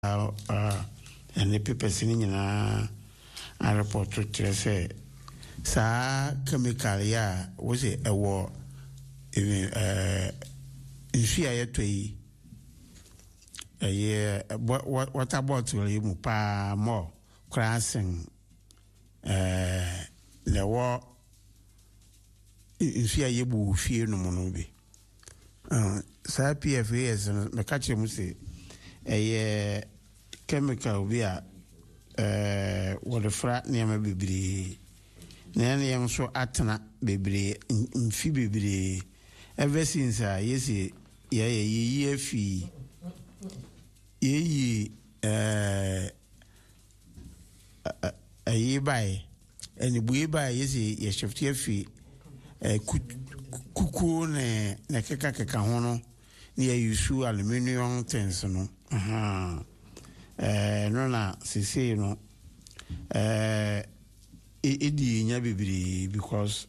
and the papers in a report to say, Sa chemical, ya was it a war in Shia to a year. What about you, pa more crossing the war in Shia Yebu fear no monobi. Sa PFAS and Macachi Musi a chemical we are what the frat near my baby. Nan young so atana bebre mfi bebre ever since ye fi ye ye buy and we buy ye shift ye fi kuku ne keka hono ne use aluminium things no no na sisi no Edi nya bibiri because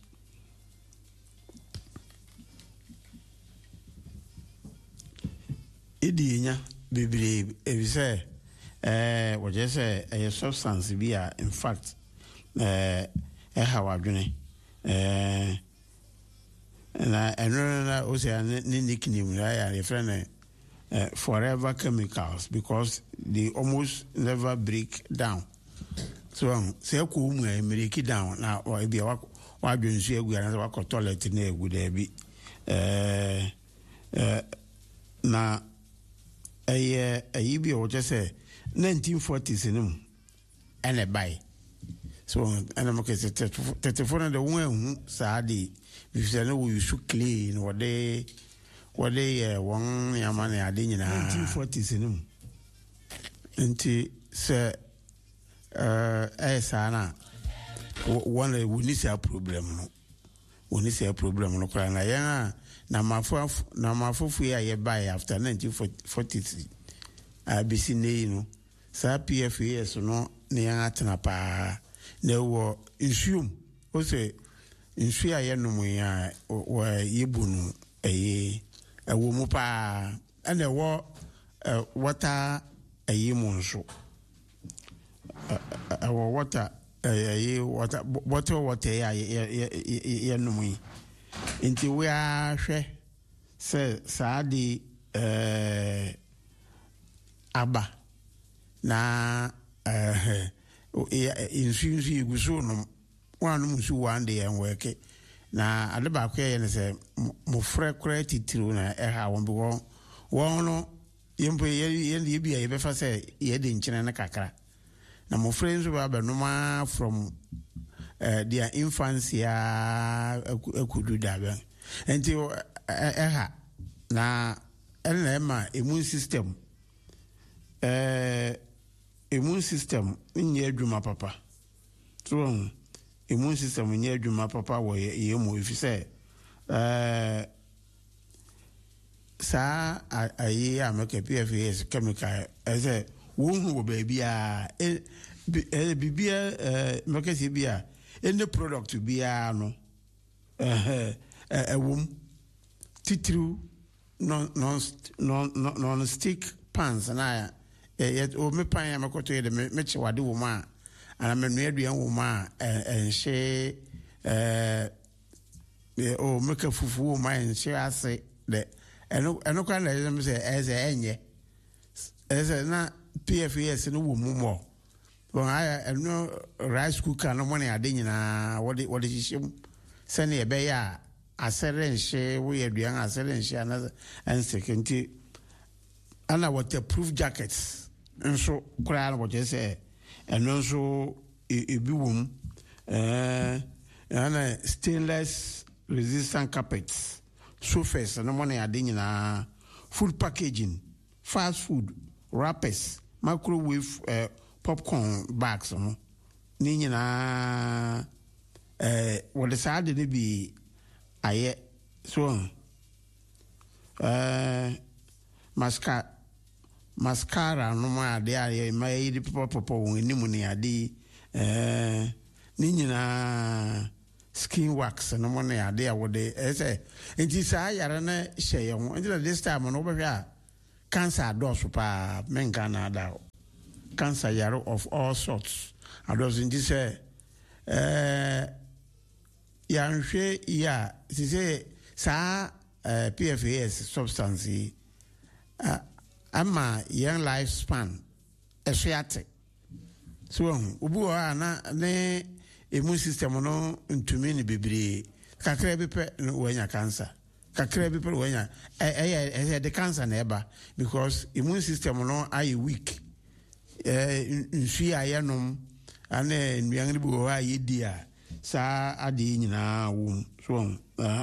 Edi nya bibiri we say what you say a substance be in fact how adwene na enona o say ni nickname ya your friend forever chemicals because they almost never break down. So say ko mu emeriki down na o bia wa dwensu egu na wa ko toilet na egu da bi na ayi bi o je say 1940s nim ene bai so ana mo ke 34 na de won sa di bi se na wo use clean what they won yama na ade nyina 1940s nim enti se sana one we need a problem no we need a problem no kwa na ya na mafofu ya buy after 1940 abisi nei no sa PFAS no ne ya atena pa na wo insume o se insu ya no mu ya wa yebunu ewo mu pa ana wo water mu nso our water water ya numi inti we a hwe se saadi aba na insu iguso no wanu musu wande yan weke na adeba ko ye ne se mo frɛ kra titiro na ha won bi won no yempo ye bia ye befa se ye de nkyene na kakra na my friends were benoma from their infancy akudu dabe enti na ma immune system nye adwuma papa so immune system nye adwuma papa wo ye mo if say sa ayi ameke PFAS chemical as wo baby bibia makasi bia any product bia no wom titru non stick pans na o me pan ya makoto ye de me chewade wo ma ana me no aduan wo ma enhye o make fufu wo ma enhye ase de eno kwa na me say enye na PFAS no wo mu mo bon I no rice cooker no money ade nyina what shim sene e be ya asere nhye wo ye duan asere nhye and second ana waterproof jackets nso kura na what you say eno nso e bi wom ana stainless resistant carpets surface no money ade nyina food packaging fast food wrappers microwave popcorn bags no ni nyina what the side de bi aye so mascara no ma de aye mai di popo woni mu ni ade ni nyina skin wax no mo na ade a wo de say enti sa yare na hye ye ho enti this time no be hwa cancer does pa men Canada cancer yaro of all sorts. I was in this yanhwe ya say sa PFAS substance ama young lifespan eswiate so obu na ne immune system no ntumi ni bebre kakra bi pe wanya cancer kakra bi pe wanya the cancer na eba because immune system no are weak nsu ayenom ana nnuan bi wo ayedi a sa ade nyina wo so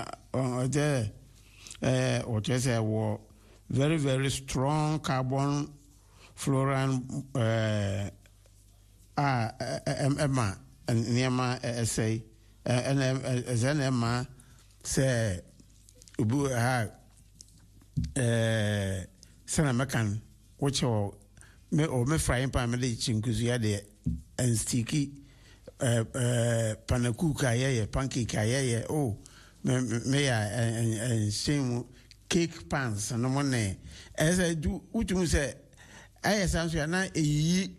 what is very very strong carbon fluorine emma niema say emma say ubu ha sana mekan which me frying pan me de chinkuzu ya de and sticky panakuka ye pancake ye me ya and same cake pans no money as I do utum say I sanso na eyi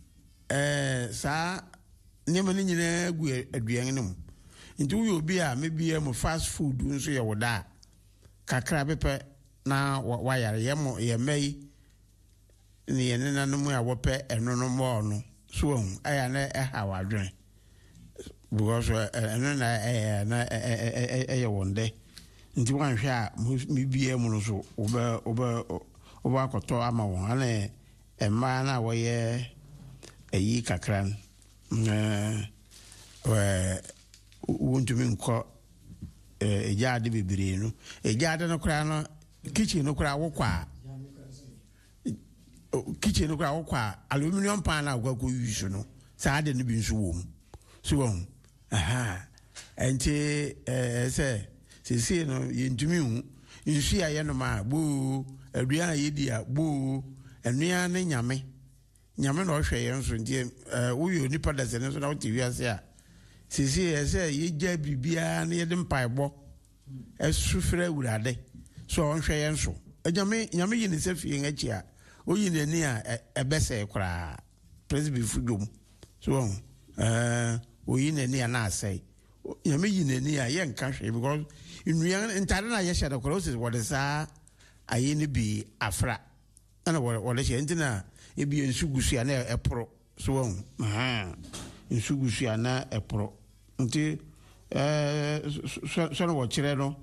sa nyema ni nyina gu aduan no nti wo obi a maybe am fast food nso ye woda kakra bepe na wa yare ye mo ye mai ni ye nana no mu a wo pe eno no mo no so aya na ha wa dwen because eno na ye wonde nti wan hwe a mi bie mu no so oba akoto ama won ana emma na wo ye ayi kakran wontumi nkɔ ejaade bebree no ejaade no kora no kitchen no kora wokwa kitchen no kora wokwa aluminium pan na wokwa use no saade no bi nso wom so won enti se no yentumi hu nsu ya ye no ma bo aduan yedi a bo enua ne nyame na ohwe ye nso ntie uyo nipa da se nso na wote wiase a sisi ye gya bibia na ye de mpaebo esufre awurade so onhwe ye nso nyame yi ne se fie ngachi a oyi nani a ebese kra presby fudum so oyi nani a na asai nyame yi nani a ye nka hwe because nnuan ntare na ye hye kra o se wode sa ayi ne bi afra ana wode hye ntina ebi nsugusia na epro so nsugusia na epro nti so no wo kire no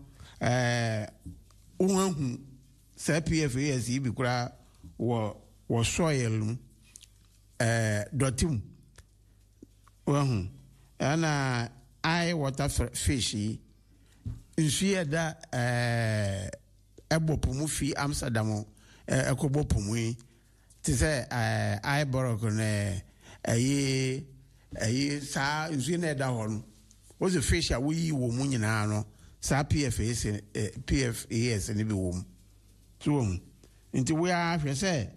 unhu sa PFAS bi kura wo soil dotim unhu ana I water fish nsuye da ebopomu fi Amsterdam ekobopomu ti say I borok na ayi sa nsuye na da ho no was a fish a we wo mu nyina no sa PFAS ni bi wo mu so nti we are hwe say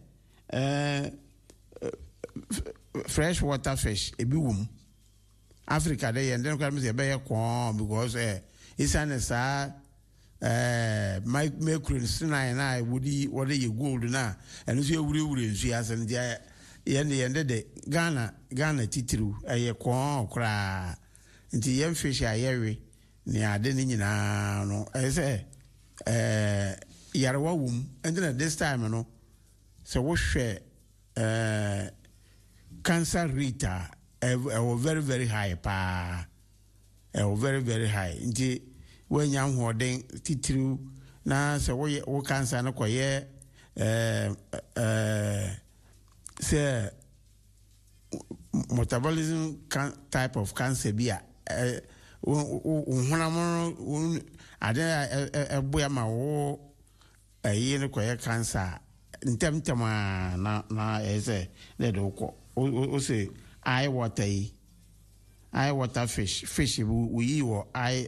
fresh water fish e bi wo mu Africa dey and then come say be kwon because isane sa micro sinai na wudi what ye gold na and so wuri nsu asen dia yende de Ghana titiru kwon kra nti yem fish ayewe ni ade ni nyina no say yarwa wum and then this time no so wo hwe cancer rate very very high pa very very high nti when yam hoden titiru na so wo cancer no koye say metabolism type of cancer bia hunamon ade boya ma wo ayi no koye cancer ntem na say le do ko o say I water fish we wo I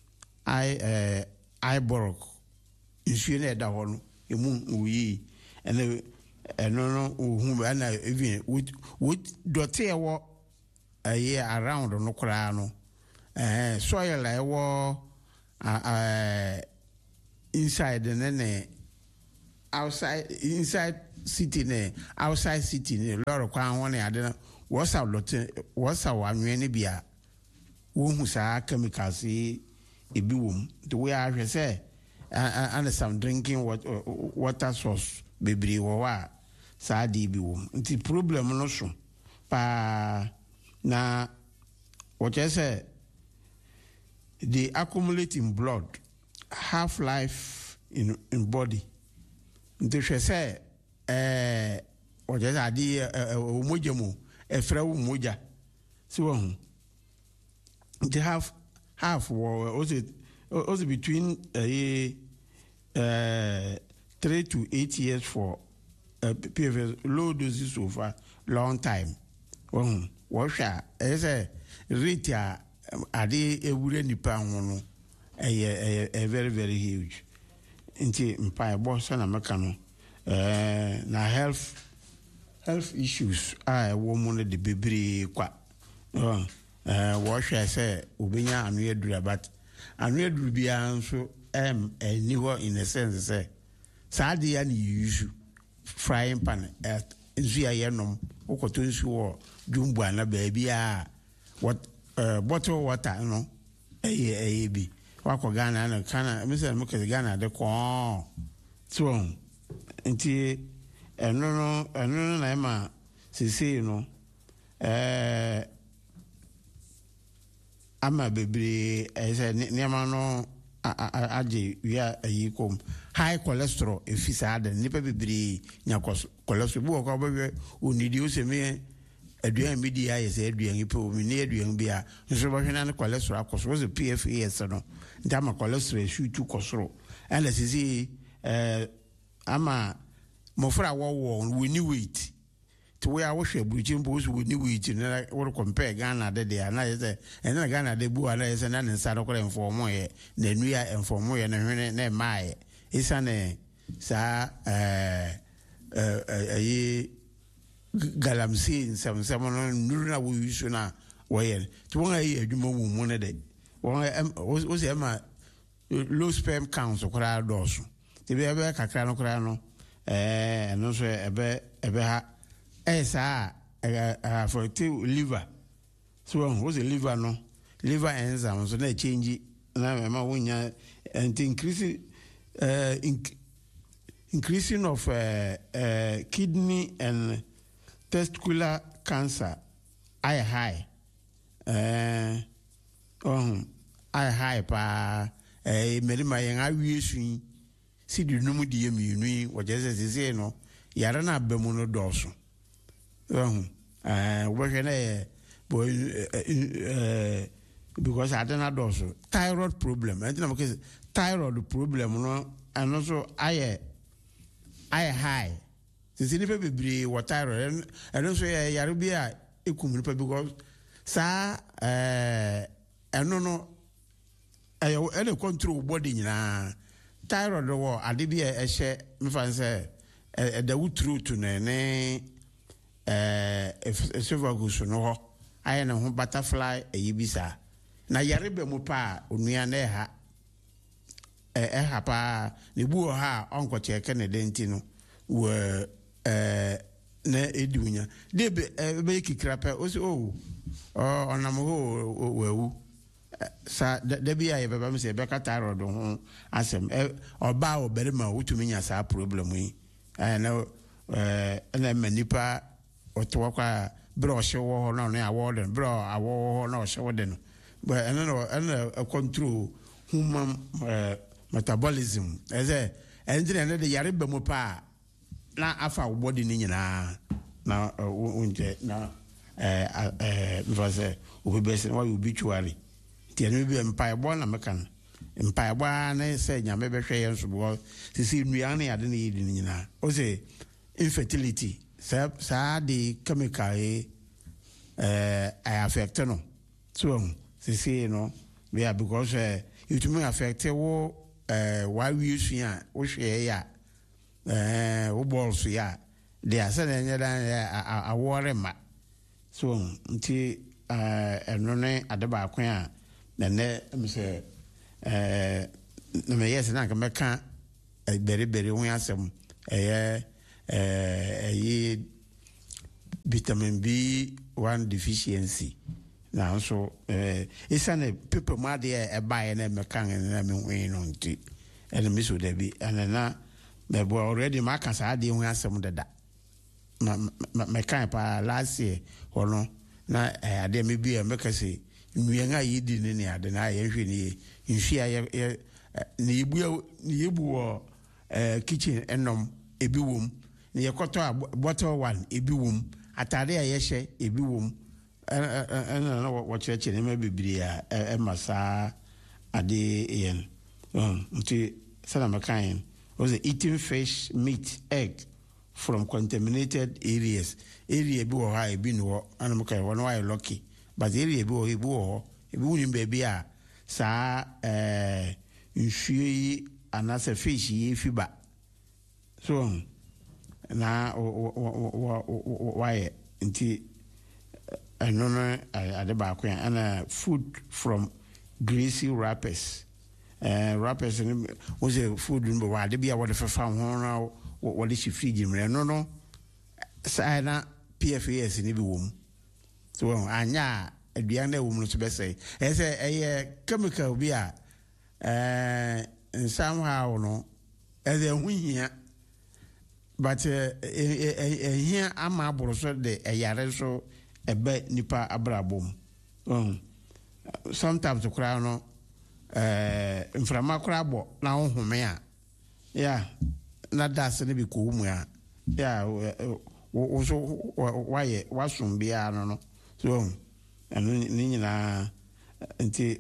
borok nsuye na da ho no emu we and no hu na even with dote ewo around no kra no soil ewo inside ne outside inside city ne outside city ne lord kwan ho ne ade na what's our anwe ne bia wo hu saa chemicals ebi wom the way I say and some drinking water source bebre wo wa saa de bi wom nti problem no so pa na what I say they accumulate in blood half life in body nti hwe say what I say ade omoja mu efra wo moja so hu nti half also between 3 to 8 years for PFS low doses so far long time washa say rate ade ewure nipa ho no very very huge nti mpa boss na meka no na health issues woman de bebre kwa washa say obenya anu edura but anu eduru bia nso anywhere in a sense say saade ya ni use frying pan nsu ya yenom okoto nsu wo jumbo na bia what bottle water no bi wako Ghana na kana misa muka Ghana de ko so nti eno na ema sisi no ama bebre say niam no aje wia ayikom high cholesterol efisa ada nipa bebre nya cholesterol bu ko ba onidi o se me aduan media yes aduan ipe o me ne aduan bia nso ba hwena ne cholesterol akoso was PFAS no ndama cholesterol shoot kosoro and sisi ama mofra wo we ni weight to where I wish a bridging boys would new weight and what compare Ghana de and I say and then Ghana de boo and I say and sad and for more than we are and for more and my it's an sa galamsey in 7 Nuna we use na way to 1 year you move 1 day was Emma low sperm counts or crowd also to be a bear cacrano crano and also a bear for liver so was a liver no liver enzymes so they change na ma wonya and increasing of kidney and testicular cancer high pa merima yen awiesu si di numu di yemi what just say no yara na abamu no doso because I don't know thyroid problem. I think because thyroid problem no and also I high. Since the people be what thyroid and also yarubia ekumulupa because sa no I control body na thyroid wo adebia ehye me fan say the true to ne esophagus no I na ho butterfly eyibisa na yarebe mu pa onua na ha pa ne buo ha onko cheke ne denti no wo na edunya debe be kikrapa o se onam ho wewu sa debi ya beba me se be kataro do ho asem oba oberima wutumi nya sa problem yi na manipa oto kwa bro hyewo no na award bro awo no hyewo de no but and control human metabolism and the yare be mo pa na afa body ni nyina na unje na because obese why obituary ti enu bi empire born na mekan empire born na say nyame be hwe yenso bo sisi nua na yade na yidi ni nyina o say infertility sa the chemical affect no so sisi no we are because it may affect wo why we use ya wo hwe ya wo balls ya they are saying that a worry ma so nti eno ne adeba akwan a na ne me say na me yes na ka meka bere ho asem vitamin B1 deficiency. Now, so it's a people my dear a buy and a mechanic and a win on tea. And a miss would be, and then there were already markers. I didn't answer that. My kind last year, or no, now there may be a mercy. We are not eating any other than I usually in share Nibu kitchen and a biwum, near quarter bottle one, a biwum, a tare a yeshe, a biwum, and I know what church and maybe a massa a day in. Until Salamakan was eating fish, meat, egg from contaminated areas. Area bo high been war, and one why lucky, but area bo he bore, a wooden baby. Sa nsuyi anase fish yi fiba so na why nti eno no ade ba ko ana food from greasy wrappers wrappers was a food no wa de bia wo de fefa ho na wo de fridge mre no sa na PFAS ni bi wom so anya aduan na wom no so be say chemical bi a somehow no as a huhia but here ama aboro so de yare so ebe nipa abrabom sometimes kura no inframa kura bo na hohome a yeah na das ne bi ko mu a yeah wo so why wasum bia no so and nina anti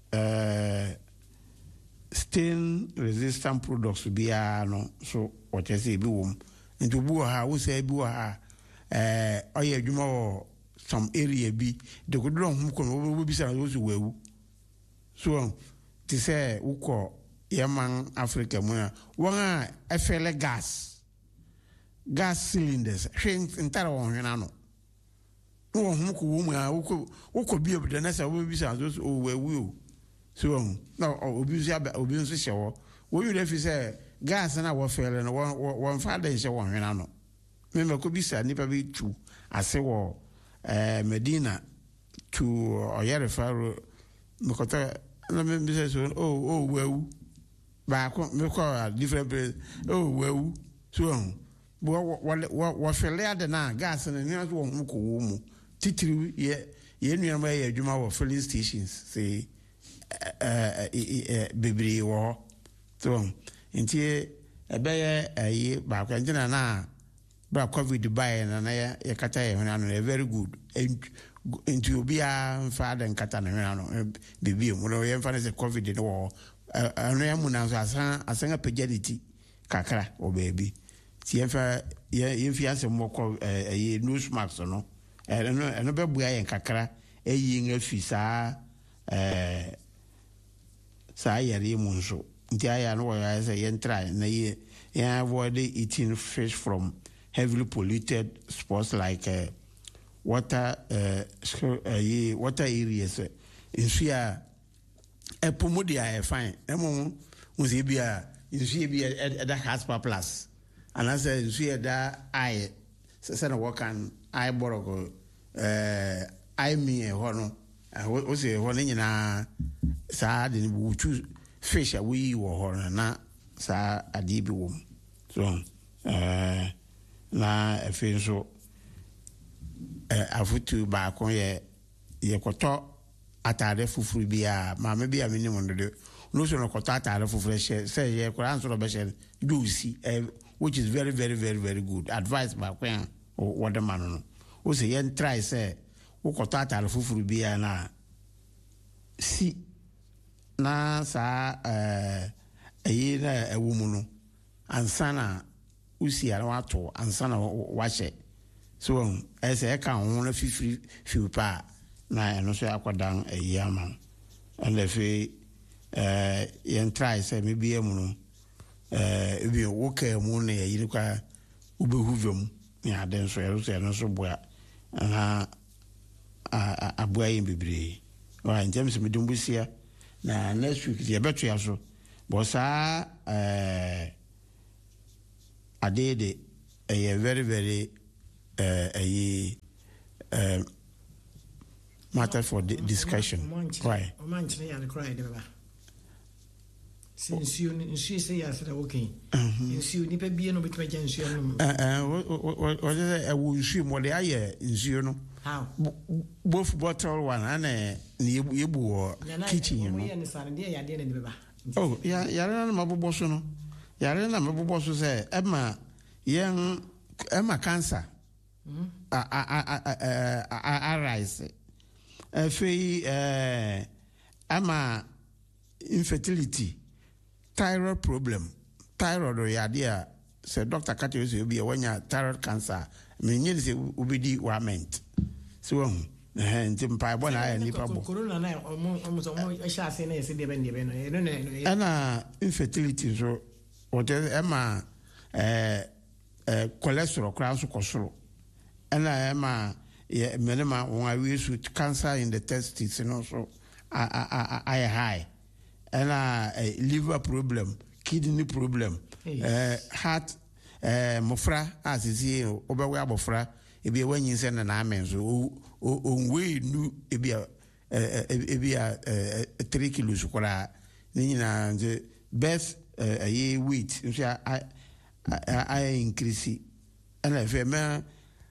stain resistant products bia no so what you say bi wom into bu ha wo say bi ha oye adwuma some area bi de ko do hom ko wo bi sa wo so wawu so ti say ukọ yaman Africa mu a won a efele gas cylinders hwent ntara won hwena no wo hom ko wo mu a wo bi obde na sa wo bi sa so wawu so no obi nso hye wo you refi say gas na wo fele no won fa den hye won hwena no me ko bi sa nipa bi tu ase wo Medina to oyere faro me ko ta na me bi say so wawu ba ko me ko different place wawu so wo fele ade na gas na ni so won ko wo mu titiri ye nuama ye adwuma wo filling stations say bibiri wo so nti ebeye ayi ba kwa njina na bra covid buy na ye kata ye hona no very good nti obi a mfa da nkata na hona no bibi mu no ye mfa na say covid no wo anu ya mu na so asan paganity kakra o baby ti ye mfa ye fi asem mo ayi nose mask no eno be bua ye kakra eyi ngafi sa yare mu nso nti aya no ya say ye try na ye avoid eating fish from heavily polluted spots like water areas nsu ya epomodia fine emo muzi bia nsu bia da haspa plus anasa nsu ya da ai se na workan ai borogo ai mi ho no o se ho ne nyina sa de buchu fish we wo ho na sa adi bi wo so na efe so afutu ba kon ye koto atare fufuru bia mama bia minimum ndo no so no koto atare fufuru say ye ko answer be share do see which is very very very very good advice ba kon what the man no o say yen try say wo koto atare fufuru bia na si na sa ayi na ewumu no ansana usi ara wato ansana wache so ese ka ho na fifiri pa na eno so akwadan ayi ama and efe yen try say maybe emu no ebi wo ka mu na ayi kwa ubehuvom ni aden so eno so boa na aboa yin bibre wa James medumbusia na next week ye beto ya so bo sa adede a very very matter for discussion. Why? Since you say yes, okay. You need to be no bit of what is a wool swim what they are in no. How? Both bottle one and a yebu kitchen. Oh, yeah, Yarana Mabubosono. Yarana Mabuboso say, Emma, young Emma cancer. I rise. Emma infertility. Thyroid problem. Thyroid or idea. Say Dr. Katis will be a one year thyroid cancer. I mean, you say ubidi wament. So, and Timpa, one eye and Nipabo. Corona, almost a shot in a city. And infertility, so whatever Emma cholesterol, cross cholesterol. And I am minima when I wish with cancer in the testes, and also I high. And a liver problem, kidney problem, heart, mofra, as is here, overwear mofra, it be when you send an amen. So, we knew it be a 3 kilos, the best a year wheat, I increase it. And I feel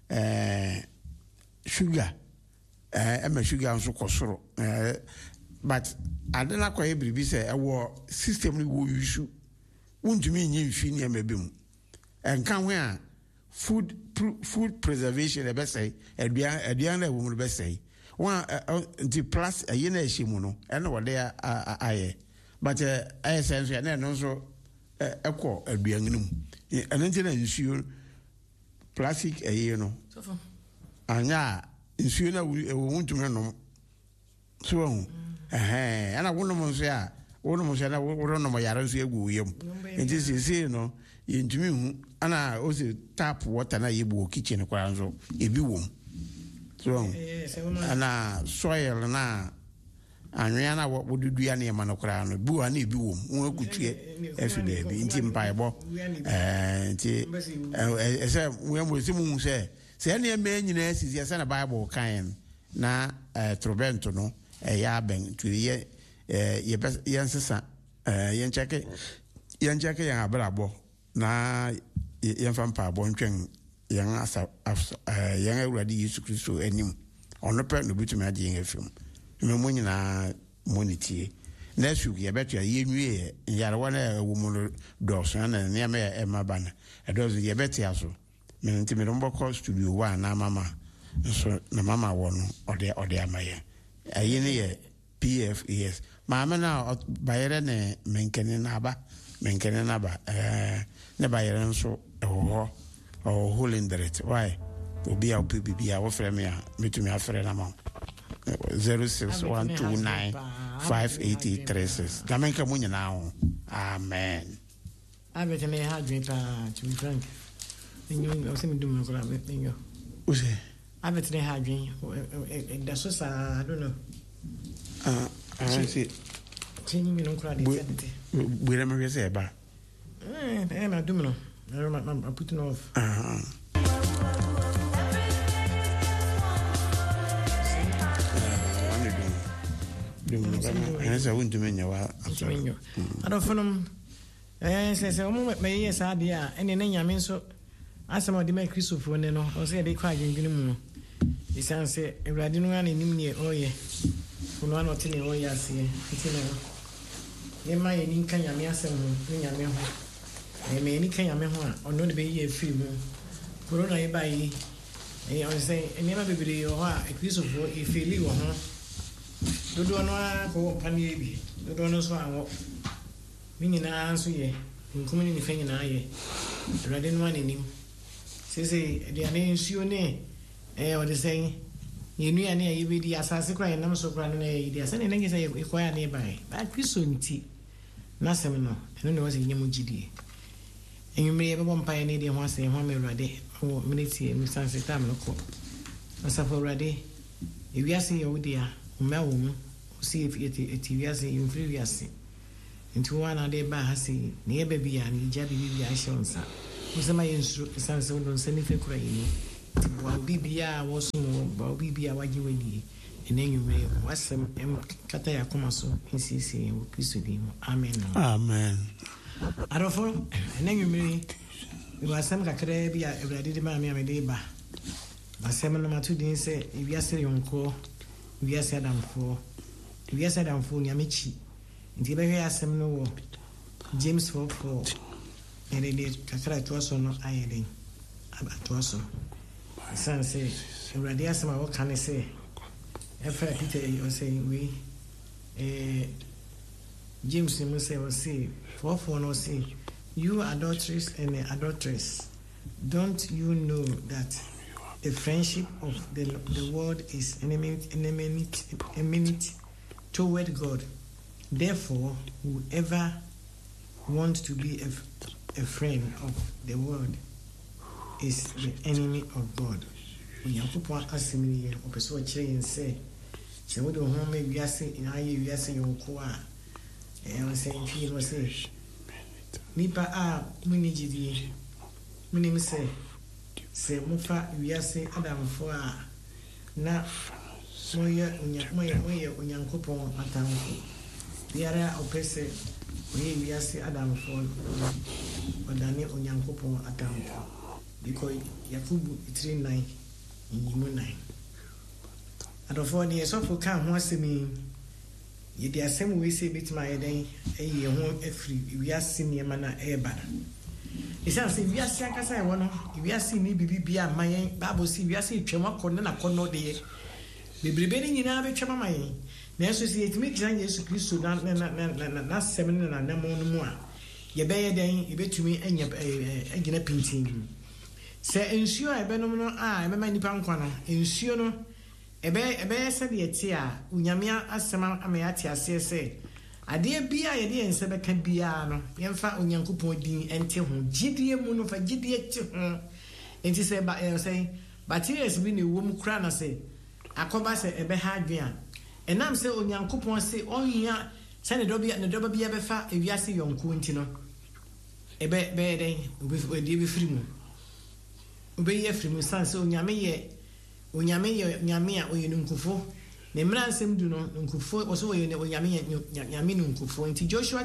sugar, I'm a sugar and so costro. But I don't know why everybody say our system will issue. Won't you mean you feel maybe? And can we food preservation? The best say at the end of the best say one the plus a year shimuno and what they are I. But I sense and also a call at the young and then issue plastic a year no. And yeah, issue we want to know so. And I wouldn't say, I wouldn't know my yards here. And this is, you know, into me, and I also tap water and I able kitchen across so if you won't. So, and soil and Rihanna, what would you do? Any man of crown, boo and if you won't could every day be in Tim Bible. And I said, when we say, any man in S is yes and a Bible kind na Trobento no. Ya ben to ye yansesa yen check yan abrabo na yan fampa bontwen yan asa yan awurade Yesu Kristo anim ono pe no bitumi ade yan afim me munyina monity next week ye beto ye nwie yare wana womulo dos na ne me e mabana e dos ye beto aso me ntimi mboko studio 1 na mama so na mama wono ode amaye ayene PFES mama na bayere ne menkene naba ne bayere nso ho holindret why obi a PPB a wo frɛ me a metumi afrɛ na ma 061295836 da menka munya na ho amen abete me ha dwen pa to be frank enyo o se me dum ko la enyo o se abete ne ha dwen da so sa I don't know I see. Chini mi non kura de sente. We remember say ba. Na do me no. I'm putting off. I wouldn't do me wa. I don't follow. Say me yes adia ene na nyame so asema de me Christopher ne no o say de kwa adwendwene mu. Isan say Ewrade no na nim ne oye. Kuno ano tini oye ase tini no. Ye ma ye ninka nyame asem ho nyame ho. Me ni kan nyame ho a ono de be ye free mu. Corona ye ba yi. On say eni ma bebere ho a Christopher e feli wo ho. Dodo no a ko pani bi. Dodo no so awo. Mi nyina so ye. Nkomuni ni fe nyina ye. Ewrade no ani nim. Sese de ane nsuo ne o de say yenu ya ne ye di asase kra yenam so kra no na ye di asane ne say e kwaya ne bai ba Kristo nti na sem no eno ne wase nyemu gidie enwumre ye bebo mpa ne de ho ase ho me Ewrade o minute mi sanse tam no ko asafo Ewrade e wiase ye wodi a o ma wo mu o si eti wiase e mfiri wiase nti wo na de ba ha se ne ye ba bia ne ja bi bia hyonsa Usama yensu sanse wono nsani fe kura yini. Wa bibia wo so wa bibia waji wadi. Enenwe wasem kata ya koma so nsisi wo Kristo dim. Amen. Amen. Arofo enenwe wasem kakra bia Ewurade de ma me amede ba. Basem no matu din se wiase yonko wiase adamfo nyamechi. Nti be asem no wo James 4:4 and kakra to so no ayeden abato so san say Ewurade asema wo kan say Peter you say we James no say 4:4 no say you adulterers and adulteress, don't you know that the friendship of the world is enmity toward God? Therefore, whoever wants to be a friend of the world is the enemy of God. When you put assimilate or persuade and say, she would home maybe say in I say you qua and I say he was say Nipa Muniji Munim say Mufa Yase Adam for na Moya Unyankopon Atamko. The area of Pese, we are say Adam for Odani Unyankopon Atamko. Because Yakubu 3:9 in Yimunai. And of 4 years of come once me, ye the same way say bit my day, a year home free, we are seeing mana airban. It sounds if we are seeing as I want, if we are seeing me be a my Bible, see, we are seeing Chema Corner, Corno day. Be breathing in our Chama. Nesu si etimi gran Yesu Kristo na 7 na namon mu a ye beye den ye betumi anya agina pintin se ensuo a ebenom no a emema nipa nkwa no ensuo no ebe se de eti a unyame asema ameyate ase se ade bia ye de ense beka bia no yemfa onyankopon din ente ho gidie mu no fa gidie ti ho enti se ba say bacterias bi ne wo mu kra na se akoba se ebe ha adwen enam se onyankopon se onhia se ne doba bia befa ewiase yonko nti no ebe be den obi be firi mu obi ye firi mu san se onyame ye nyame a oyenu nkufo ne mransem du no nkufo oso oyenu onyame nyame nkufo nti Joshua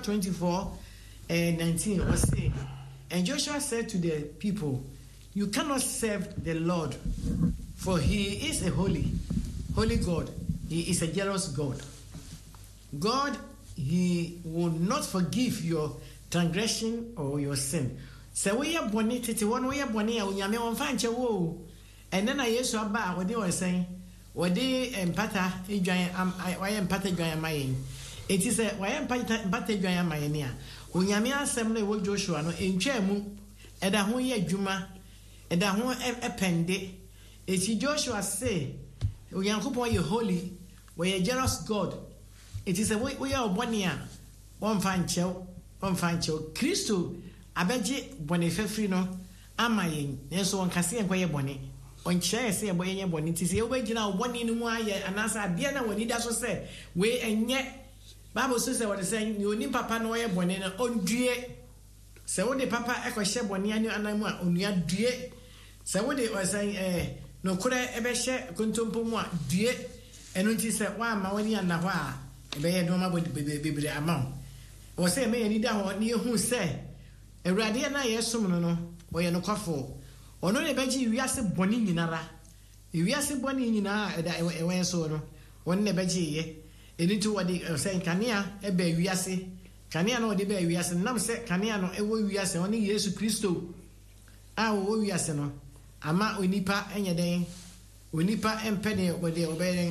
24:19 was say, and Joshua said to the people, you cannot serve the Lord, for he is a holy God. He is a jealous God. God, he will not forgive your transgression or your sin. So we are born it one way born here when you on fanche wo. And then I used to about what they were saying. What they empata I empata giant my. It is a why empata giant my near. When you assembly with Joshua no in chemu and a whole year juma and a whole appended. It's Joshua say, Uyankupon you holy, we are jealous God. It is a way we are 1 year. One fine child. Christo, abeji bonifefri no, amayin, and so on Cassia and Quay bonnet. On chair say a boy in your bonnet is the original 1 in 1 year, and as I Diana when he does say, we and yet Bible says what is saying, you need papa no air bonnet on dear. So what the papa echo share bonniano and I'm on your dear. So what they were saying, no could I ever share contumpo dear. And when she said, why, my money and Nawa, a bear no more baby amount. Or say, may any down near who say, a radiana, yes, no, or no coffee. Or no, a beji, we are so bonny in ara. If we are so bonny in ara, a way so, one nebeji, a little what they are saying, Cania, a bear we are say, Cania no, the bear we are saying, Nam said, Cania no, a way we are saying, only yes, Christo. Ah, we are saying, Ama unipa any day. We nipa empany where they obey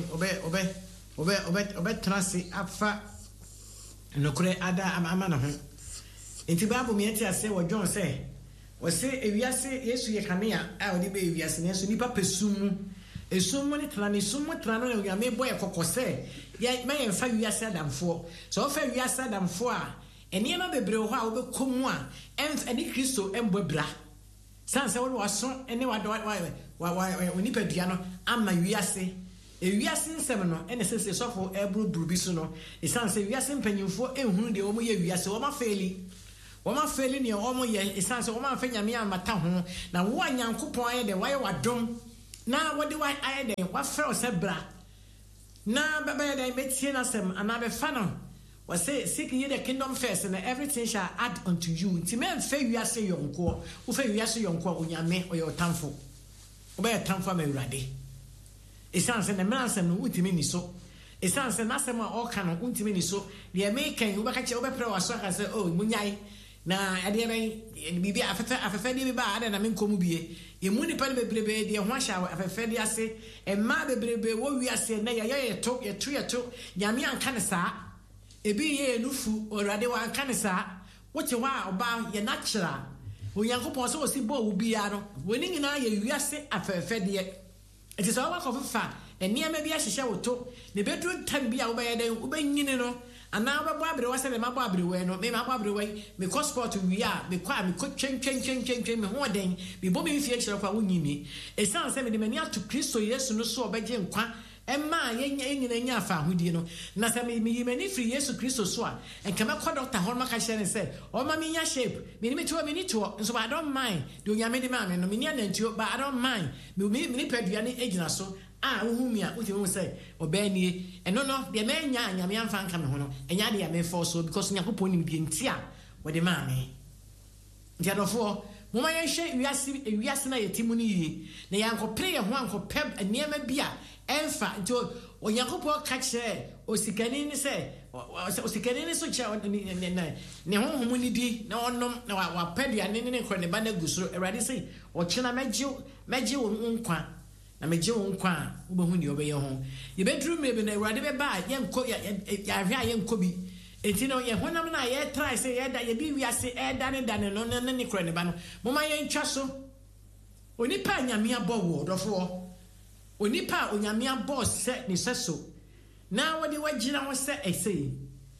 transi afa no kure ada amana ho enti Bible me ati ase what John say was say ewiase Yesu ye kanea a odi be ewiase ne so nipa pesum esum ne trane sum trane no ya me boy kokose ya me yemfa wiase adamfo so ofa wiase adamfo a ene ma bebre ho a obekomu a eni Kristo embobra san se wo waso ene wa nipa dua no ama wiase wiase nsem no ene se sofo ebru brubi so no isan se wiase mpanyimfo ehunu de omo ye wiase o ma faili Oma feli ni omo ye esanse oma fa nyame amata ho na wo anyankopon aye de waye wadom na wode wa aye de wa fra ose bra na baba de betie na sem ana be fa no we say seek ye the kingdom first and everything shall add unto you nti men fa wiase yonko wo fa wiase yonko onyame oyo tamfo oba ye tamfo ma urade esanse na meransem no utimi ni so esanse na sem a o ka no utimi ni so de mekan wo ba ka che wo be pre waso ka say oh munyai na ade ben bibi afefe de ba ade na menkomu bie emu nipa ne bebrebe de ho ahya afefe de ase emma bebrebe wo wi ase na ye to nyame anka ne saa ebi ye nufu orade wa anka ne saa wote wa oba ye natural onyankopon so osi bo wo bia no woni nyina ye wi ase afefe de it is our kofa eniema bi ahyehye woto ne bedru tam bia wo ba ye den wo ba nyine no ana ba boabre wase me maboabre we no me maboabre we me co sport wi a me kwa me ko twen me ho den me bo me fie kire kwa wonyimi esan se me de mani ato Kristo Yesu no so obeje nkwa emma nyina nya afa hodie no na se me yimani free Yesu Kristo so a enka me ko doctor ho maka kire ne se o ma me nya shape me ni to me ni to so I don't mind do nyame de ma me no me ni anantio but I don't mind me ni padua ne egina so uhumia uti say obani eno no de menya nyame amfa nka me ho no enya de ya me for so because nyakopon nim bi ntia we de ma me ntia dofo moma ye hwe wiase na yetimu ni yi na yankopre ye ho ankopeb eniema bia emfa nto onyakopon ka kire osikani ni se osikani ni so cha ne ho homu ni di na onom na wa pedua ne kro ne ba na gusuro erade sei o chena meje wo nkwa na meje wo nkwa ubehu ni obeye ho ye bedru mebe na urade be ba ye nko ya hwe ye nko bi enti no ye honam na ye try say ye da ye bi wiase dane no ne kro ne ba no moma ye ntwa so onipa nyame abowo dofo onipa onyame abo se ni seso na wodi wagina wo se esei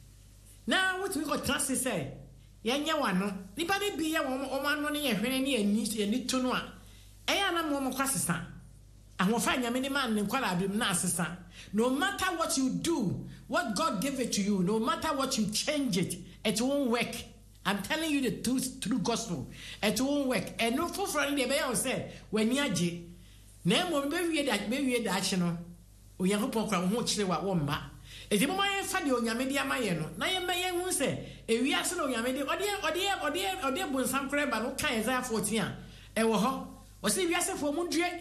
na wotumi ko trust say ye nya wano nipa ne bi ye wo ano ne ye hwene ne ani to no a eya na mo kwasesa ahofa nyame ne man ne kwala abim na asesa no matter what you do what God gave it to you no matter what you change it won't work. I'm telling you the true gospel it won't work and no for friend dey be you say when you age na mo be wie da ache no oyankopon kwa ho kire wa wo mba eti mo ma ye fa de onyame de amaye no na ye maye hu se ewiase no onyame de ode bonsam kre ba no kan Isaiah 14 a e wo ho o se wiase fo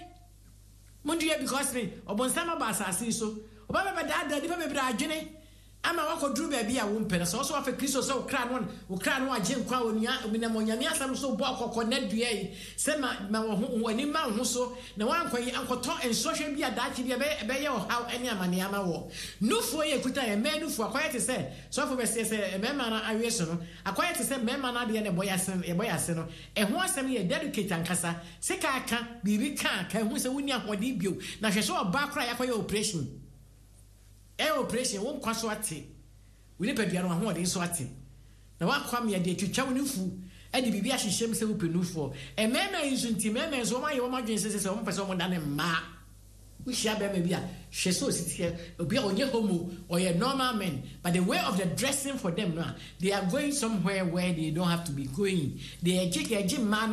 Mundia because me obonsama ba asase so oba be da di be bra adwene ama wakodru ba bia wo mpere so afa Kristo so kra no agye nkwa onua obina monyame asam so bo akokọ na dua yi se ma wo ani ma ho so na wankwa yi ankoto ensohwe bia da chi bia be ye o how ani amane ama wo nufo ye kuta ye me nufo akoye te se so afo be se me ma na awie so no akoye te se me ma na de ne boyase no ho asem ye dedicate ankasa se ka aka bibi ka hu se woni ahode bio na hwe so oba kra yakoye operation operation won kwaso ate we ne padua no ho de so ate na wakwam ya de twitwa wonifu ade bibi ahyehyem se wupenufu mema insunti mema so ma ye wo madwen se wo mpese wo dane ma we share be bia hwe so sitie obi onye homo or a normal men but the way of the dressing for them now they are going somewhere where they don't have to be going they are man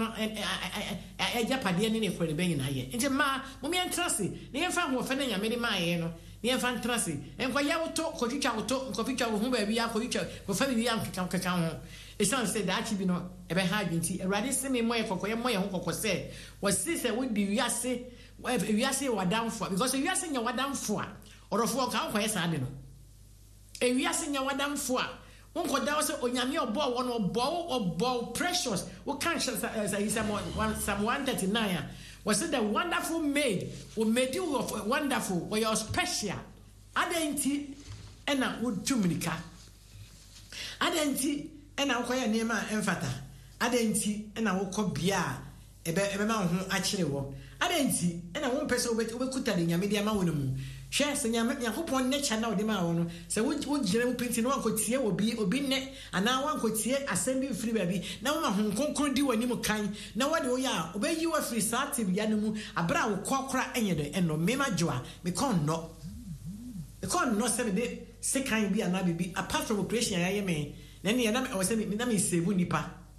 pade ne for the ben na ye nti ma mo me entrance ne fa ho fa na nyame de ma ye no ne fa entrance enko ya woto kotwitwa woto nkofitwa wo ho ba bia kotwitwa ko fa bia nkaka ho esan say that bi no e be ha adwenti erade se me moye kokoye moye ho kokose wasi se wo di wiase wadamfo because wiase nya wadamfo a orofo ka akwa yesa ade no wiase nya wadamfo a wonko da wo se onyame obo wo no obo precious wo kan say Psalm 139 was it the wonderful maid who made you of wonderful or your special adenti ena wo tumnika adenti ena wo koya nema emfata adenti ena wo ko bia ebe ma ho akire wo adenti ena wo mpese wo kuta de nyame de ma wo no mu hwe se nyame yakopon ne cha na wo de ma wo no se wo gire wo pinti no wankotie obi ne ana wankotie asem bi free baby na wo ma ho konkron di wani mu kan na wo de wo ya obeyi wo free sative ya no mu abra wo kokora enye de eno mema joa me kon no se de sekan bi ana bibi apart from operation ya ye me na ne na o se me na me save nipa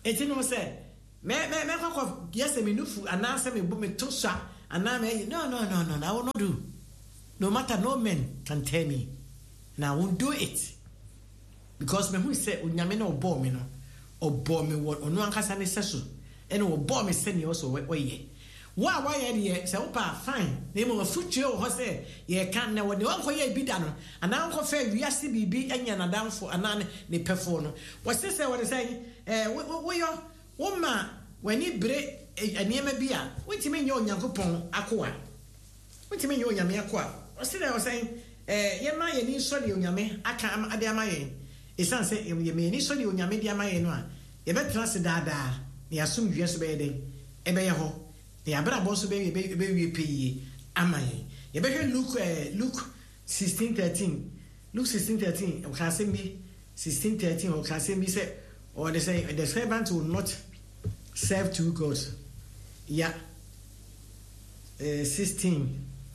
eti no say me kwakọ yes me nufu ananse me bo me tosa anan me no I will not do. No matter, no man can tell me, and I won't do it because me who say unyame no obo me no obo me what ono ankasa ne seso and obo me send you also we why ye say opa fine na mo future o say ye kan na wo de won koye bi da no ana nko fa wiase bibi anya na danfo ana ne pefo no wo say what say we yo wo ma wani bre aniema bi a wotimi nya onyankopon akoa wotimi nya onyame akoa o say that was saying ye ma ye ni so de onyame aka ade ama ye esan say ye me ni so de onyame de ama ye no a ye betra se daadaa ne asum dwe so be ye den ebe ye ho ne abra bo so be wie peye ama ye ye be Luke 16:13 Luke 16:13 o ka say me 16:13 o ka say me say or they say the servant will not serve two gods. Yeah. 16:13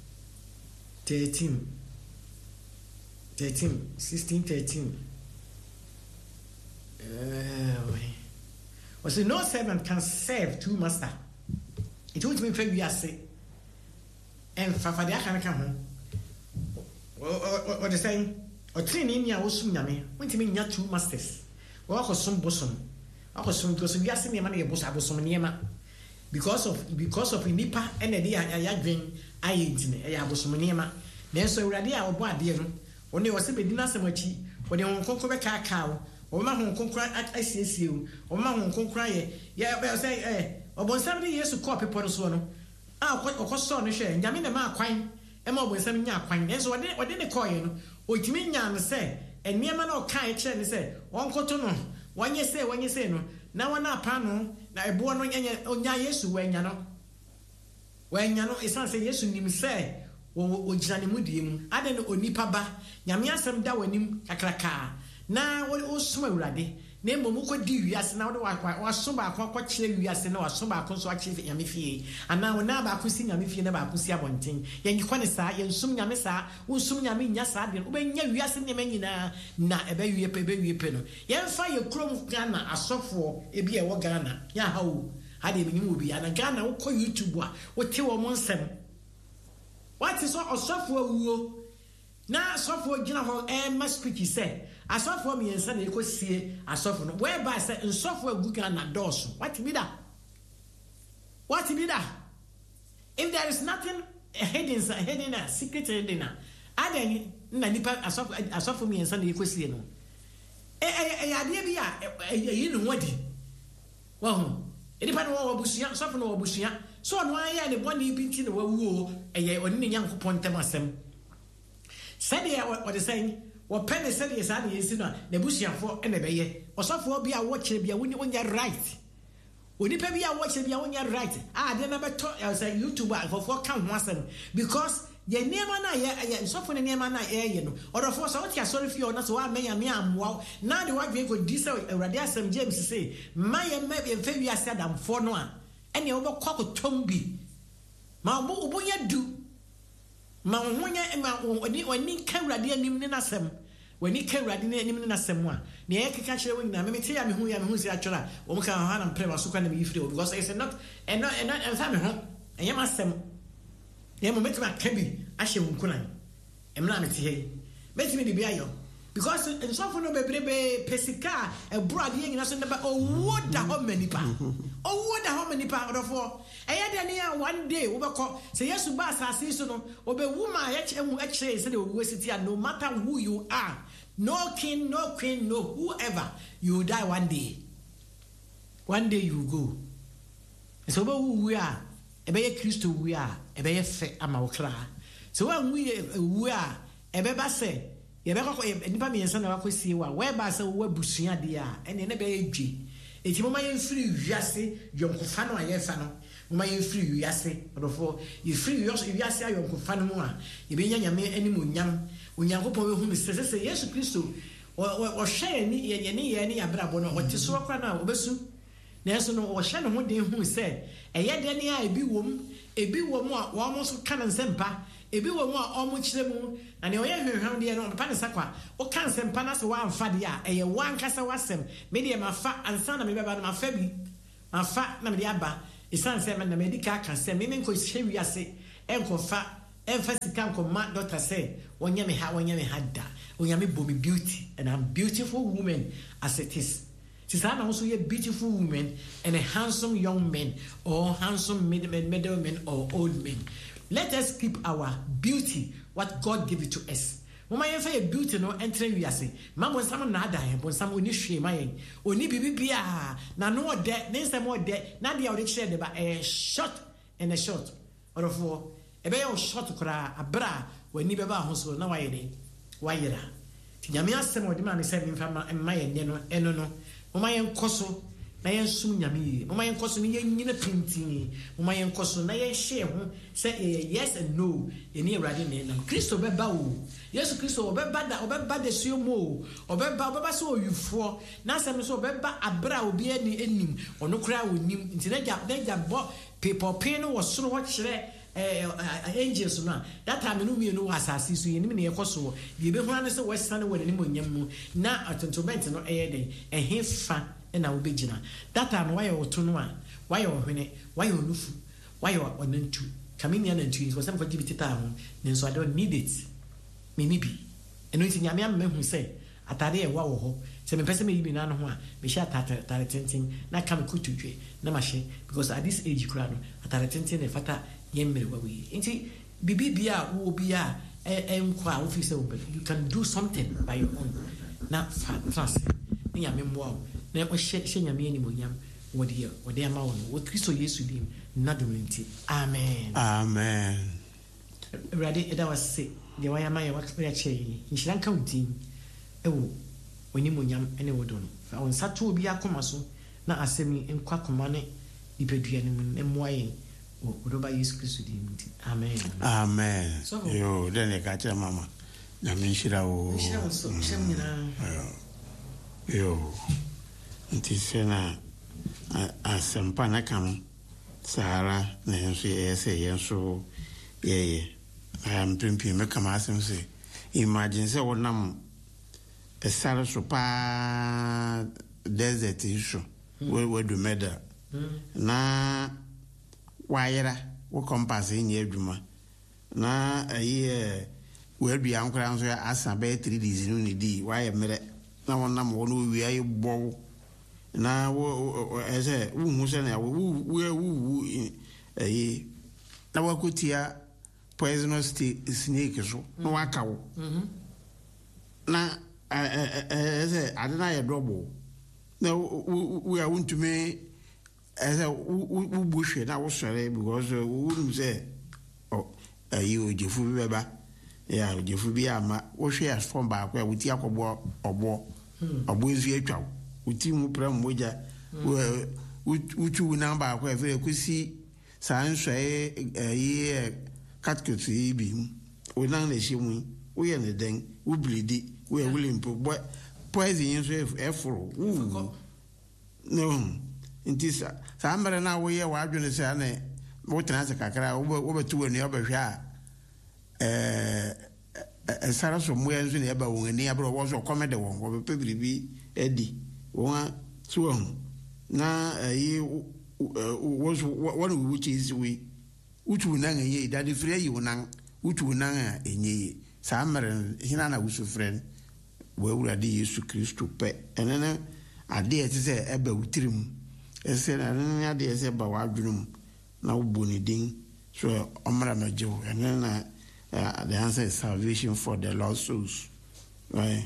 was no servant can serve two masters. It won't mean we are say and fafadia can come what they saying or train in ya was sunyame won't mean ya two masters or some bosom because we are seeing money abosom niema because of nipa and the ayadwen ayentine abosom niema then so urade a obo ade no oni wo se bedina samachi wo de won konko be ka o ma hon konko asiesie o ma hon konko ye say obonsam de Yesu ko pepo so no okoso no hwe nyame na ma akwan e ma obonsam nya akwan enso wode ne koye no otimi nya ne se eniema na o kan kire ne se wonkoto no wanye se no na wana apa no na ebo no nya Yesu wanya no isan se Yesu nim se o jira ne mudie mu ade no onipa ba nyame asem da wanim kakraka na wo soma urade na mmom ko di wiase na wo waso ba akwa kire wiase na waso ba akwa so akire nyame fie ana wo na ba akwa si nyame fie na ba akwa si abonten yen kwa ne saa yen sum nyame saa wo sum nyame nya saa de wo benya wiase ne manyina na ebe wie pe no yen fa ye krom Ghana asofo ebi e wo Ghana ya ha wo ade menyim obi ana Ghana wo ko YouTube a wo te wo monsem what is asofo awuo na asofo gina ho ma speak say asofo mi yensa na ekosie asofo no whereby say nsofo aguga na doso what be that if there is nothing hidden secret hidden aden na nipa asofo mi yensa na ekosie no ade bi a yi no wadi wa ho nipa no wo busuya asofo no wo busuya so no aya ne boni bi nti na wawuo oni ne nyankopon temasem said what they saying what penny said is that is no the busiafo e na beye osofo bia wo kire bia wonya right oni pa bia wo kire bia wonya right de na beto say YouTuber for kan ho asem because ye niema na ye sofo ne niema na ye no odofo so what ya sorry fi ona so wa menya me amwa na de wa dwen ko di say Awurade asem James say ma ye mfa wi ase adamfo no a ene wo bekwa ko tombi ma wo nya du ma wonya ma wani ka Awurade anim ne nasem wani ka Awurade ne anim ne nasem a ne ye keka kire wo nyina me te ya me hu si atwora wo mka ha na mpre maso kwa na me yifire because it's not and fa me ho enye masem ye mo metima kabi ahye wo nkunan emna me te he metimi de bia yo because in so for no bebrebe pesika e brad ye nyina so neba owo da ho manipa odofo eye de ne one day wo bekọ say Yesu ba asase so no obewu ma ye chemu ekire say de owu siti no matter who you are no king no queen no whoever you die one day you go so obewu we are ebe ye Kristo we are ebe ye fe ama okra so wan we are ebe ba say ye be ko nipa me yensa na wakosie wa whereby say wo abusua de a ene ne be edwe eti mama ye free wiase yonkofa no ayefa no mama ye free wiase odofo ye free wiase ayonkofa no mu a ye be nyame anim onyankopon we hu me say Yesu Kristo o hwe ni ye abrabo no o ti so kwa na obesu na eso no o hwe no ho de hu say eye de ne a ebi wom ebi wo mu a wo mo so kan nsempa ebi wo mu a o mo kire mu na ne oye hwehwam de no pa ne sakwa o kan nsempa na se wa amfa de a eye wan kasa wasem me de mafa ansa na me beba na mafa bi mafa na me de aba isan se me na me di ka se me nko hwe wiase enkofa emphasica nkoma doctor say wonya me ha da wonya me bo me beauty and I'm beautiful woman as it is. Tisana also a beautiful woman and a handsome young man or handsome middle man or old man. Let us keep our beauty, what God gave it to us. Mama yefa a beauty no entering we say. Mama some na da bon some oni hwe mayen. Oni bibia na no de nensem o de na dia o share de ba a short and a short. Or for ebe ya short kra abra wani beba ho so na waye de. Wayera. Nyame asem o de ma ne se mfa ma ye no eno no. Mama yen koso na yen sum nyame yi. Mama yen koso ni yen nyina pintin. Mama yen koso na yen share ho say yes and no. Eni Awurade na nam. Kristo beba o. Yesu Kristo obeba de suomo. Obeba so oyufo. Na asem so obeba abra obi ani enim. Ono kra onim. Nti na ja bo people pin no wo soro ho kire angels no that time no we no asase so yenim na yekoso de be hu an se western we ni monyam mu na atontoment no den ehefa na wo begina that time why you to no a why you hwene why you nufu why you onantu kamini anantu is wasam for gibitita ho ne so I don't need it me bi eno nti nyame am mehu se atade e wa wo ho se me pese me yibi na no ho a me sha atare tentin na kam kutudwe na mahye because at this age kura no atare tentin e fata yemre wawe nti bibia wo bia enkwa wo fi se you can do something by your own na trust ni ya memwa na ko hye nyame ni monyam wode ama wo wo Kristo Yesu dim na domenti amen amen ready eda wase de waya ma ya wakya chei nhyira nka udin ewo oni monyam ene wodo no fa on sato obi akoma so na asemi enkwa koma ne ipedua ne mu emwaye Odoba Yesu Kristo di mti. Amen. Amen. So, yo, dene kacha mama. Na minshira o. Minshira o so. Yo. Nti sena asempa na kam Sahara na yensu yensu ye. Mpimpi me kama asem se. Imagine se wonam esare so pa desert issue. We do meda. Na wayera wo compass in adwuma na we adu ankora nso asa be 3 days no ni di waye mere na wonam wo no wi ayi bo na wo ese wo hu se na wo na wakotia poisonous snake so no waka wo na ese adena ye double na we want to me as a bush na wo sore because wo say you jefu beba ya jefu bi ama wo hwe as form ba kwa wuti akobo obo nzu atwa wuti mu pram moja wutu na ba kwa fe kusi san hwe katkutu bi wo na na hemu wo ye ne den wo blidi wo wulimpo poison so eforo no intisa sambre na wo ye wa adwene se ane wo tena se kakra wo betu wani obehwe a sara so mo yanzu ne ba won ani abro wo so komede won wo be biribi edi won so na yi wo won wuchi is we utu na ye dadi frɛ yi wonan utu na enye sambre hina na wusu frɛ wo awurade Yesu Kristo pe enene ade ete se eba wutirim ese na nnya de ese ba wa adwunum na uboni din so omra majo and then the answer is salvation for the lost souls right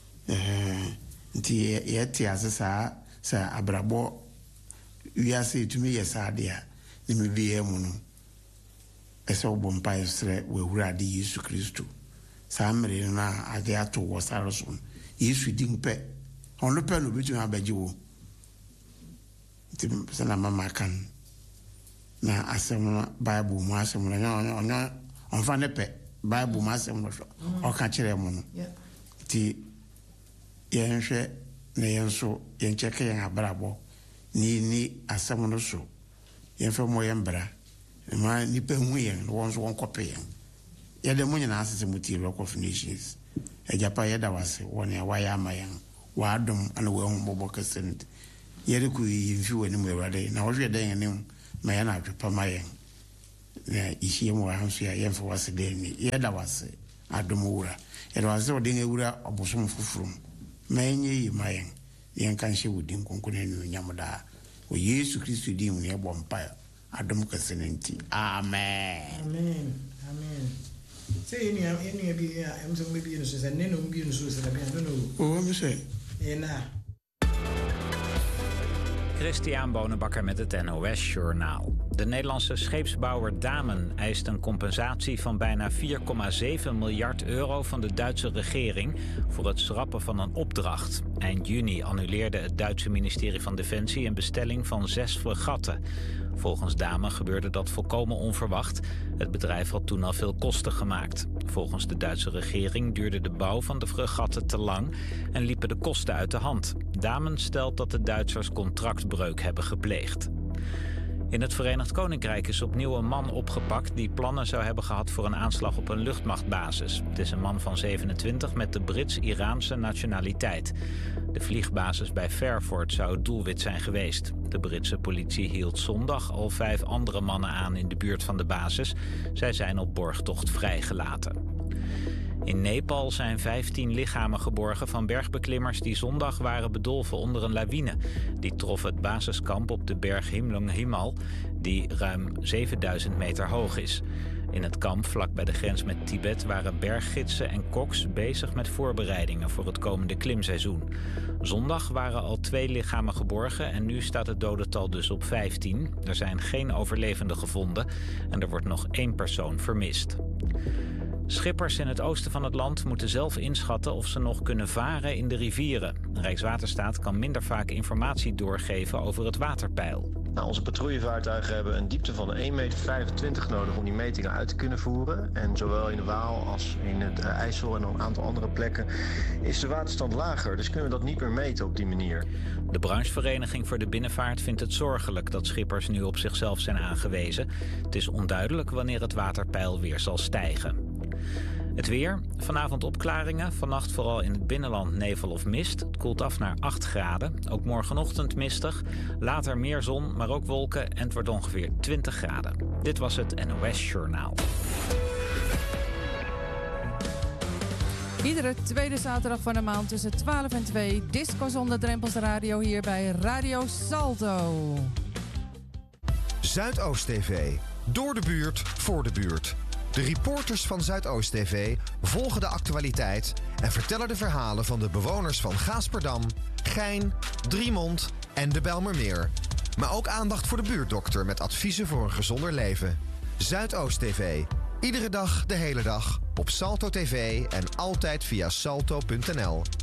nti yeti asesa sa abrabo wiase tumi yesa de a ni me bi emu no ese obompa esre we wurade Yesu Kristo samre na ade ato wo saroso Yesu din pe onlo pe no bitu abaji wo nti sana mama kan na asem Bible mu asem na onfa ne pe Bible mu asem no so o ka kire mu no ti yenhwe na yenso yencheke yen abrabo ni asem no so yenfa mo yembra maar nipa hu yɛn wɔn nso wɔn kɔpɛ yɛn yɛde mo nyinaa asese mo tie Rock of Nations agyapa yɛda wase wɔn a wayɛ ama yɛn wɔadom ana wɔahu bɔbɔ kɛse no yɛde kɔ yɛmfi wɔ anim Awurade na wɔhwɛ dɛn yɛn anim ma yɛn adwepa ma yɛn na yɛhyia mu wɔ ha nso a yɛmfa wase dɛn ni yɛda wase adom wura yɛda wase sɛ wɔde awura ɔbosom foforɔ mu ma yɛnyɛ yi ma yɛn yɛnka nhyɛ wɔ din kronkron anuonyam daa wɔ Yesu Kristo din mu na yɛbɔ mpaeɛ adom kɛse no nti amen. Say, any be I'm some maybe in and then be in Susan. I don't know. Oh, I'm saying. Christian Bonenbakker met het NOS Journaal. De Nederlandse scheepsbouwer Damen eist een compensatie van bijna 4,7 miljard euro van de Duitse regering voor het schrappen van een opdracht. Eind juni annuleerde het Duitse ministerie van Defensie een bestelling van 6 fregatten. Volgens Damen gebeurde dat volkomen onverwacht. Het bedrijf had toen al veel kosten gemaakt. Volgens de Duitse regering duurde de bouw van de fregatten te lang en liepen de kosten uit de hand. Damen stelt dat de Duitsers contractbreuk hebben gepleegd. In het Verenigd Koninkrijk is opnieuw een man opgepakt die plannen zou hebben gehad voor een aanslag op een luchtmachtbasis. Het is een man van 27 met de Brits-Iraanse nationaliteit. De vliegbasis bij Fairford zou het doelwit zijn geweest. De Britse politie hield zondag al 5 andere mannen aan in de buurt van de basis. Zij zijn op borgtocht vrijgelaten. In Nepal zijn 15 lichamen geborgen van bergbeklimmers die zondag waren bedolven onder een lawine. Die trof het basiskamp op de berg Himlung Himal, die ruim 7000 meter hoog is. In het kamp vlak bij de grens met Tibet waren berggidsen en koks bezig met voorbereidingen voor het komende klimseizoen. Zondag waren al 2 lichamen geborgen en nu staat het dodental dus op 15. Er zijn geen overlevenden gevonden en er wordt nog 1 persoon vermist. Schippers in het oosten van het land moeten zelf inschatten of ze nog kunnen varen in de rivieren. Rijkswaterstaat kan minder vaak informatie doorgeven over het waterpeil. Nou, onze patrouillevaartuigen hebben een diepte van 1,25 meter nodig om die metingen uit te kunnen voeren. En zowel in de Waal als in het IJssel en op een aantal andere plekken is de waterstand lager. Dus kunnen we dat niet meer meten op die manier. De branchevereniging voor de binnenvaart vindt het zorgelijk dat schippers nu op zichzelf zijn aangewezen. Het is onduidelijk wanneer het waterpeil weer zal stijgen. Het weer. Vanavond opklaringen. Vannacht vooral in het binnenland nevel of mist. Het koelt af naar 8 graden. Ook morgenochtend mistig. Later meer zon, maar ook wolken. En het wordt ongeveer 20 graden. Dit was het NOS Journaal. Iedere tweede zaterdag van de maand tussen 12 en 2. Disco zonder drempels radio hier bij Radio Salto. Zuidoost TV. Door de buurt, voor de buurt. De reporters van Zuidoost TV volgen de actualiteit en vertellen de verhalen van de bewoners van Gaasperdam, Gein, Driemond en de Bijlmermeer. Maar ook aandacht voor de buurtdokter met adviezen voor een gezonder leven. Zuidoost TV. Iedere dag, de hele dag, op Salto TV en altijd via salto.nl.